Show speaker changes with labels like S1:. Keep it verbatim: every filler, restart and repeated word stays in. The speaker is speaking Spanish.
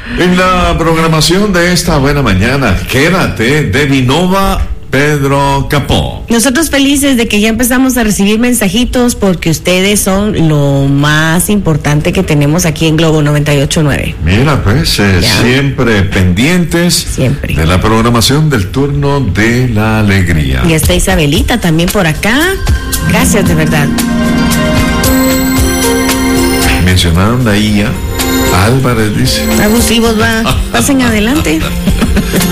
S1: En la programación de esta buena mañana, quédate de Vinova Pedro Capó.
S2: Nosotros felices de que ya empezamos a recibir mensajitos porque ustedes son lo más importante que tenemos aquí en Globo noventa y ocho punto nueve.
S1: Mira, pues, eh, siempre pendientes
S2: siempre
S1: de la programación del turno de la alegría.
S2: Y está Isabelita también por acá. Gracias, de verdad.
S1: Mencionaron ahí a Álvarez, dice.
S2: Abusivos, va. Pasen adelante.